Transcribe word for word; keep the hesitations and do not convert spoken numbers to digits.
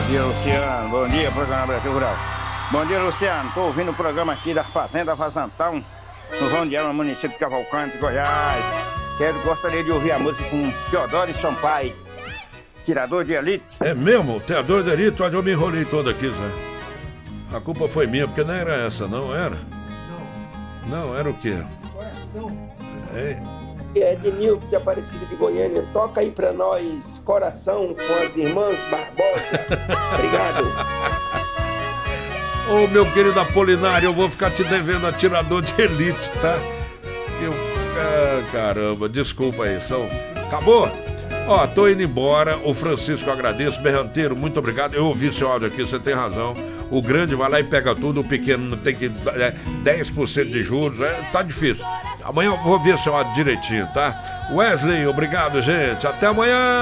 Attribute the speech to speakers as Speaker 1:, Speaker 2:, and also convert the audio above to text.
Speaker 1: dia, Luciano. Bom dia, programa Brasil Rural. Bom dia, Luciano. Estou ouvindo o programa aqui da Fazenda Fazantão, no Rondiano, município de Cavalcante, Goiás. Quero, gostaria de ouvir a música com Teodoro Sampaio, tirador de elite.
Speaker 2: É mesmo? Tirador de elite? Onde eu me enrolei todo aqui, Zé. A culpa foi minha, porque não era essa, não era? Não. Não, era o quê?
Speaker 3: Coração.
Speaker 2: É.
Speaker 3: É de Nilton de Aparecida de Goiânia. Toca aí pra nós, Coração, com as irmãs Barbosa. Obrigado.
Speaker 2: Ô, meu querido Apolinário, eu vou ficar te devendo a tirador de elite, tá? Eu... Ah, caramba, desculpa aí, são... Acabou? Ó, tô indo embora, o Francisco agradeço, Berranteiro, muito obrigado. Eu ouvi seu áudio aqui, você tem razão. O grande vai lá e pega tudo, o pequeno tem que... É, dez por cento de juros, é, tá difícil. Amanhã eu vou ver seu áudio direitinho, tá? Wesley, obrigado, gente. Até amanhã!